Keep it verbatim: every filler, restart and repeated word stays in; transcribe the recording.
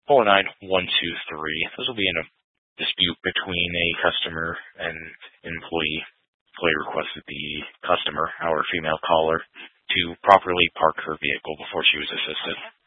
four nine one two three. This will be in a dispute between a customer and employee. Employee requested the customer, our female caller, to properly park her vehicle before she was assisted.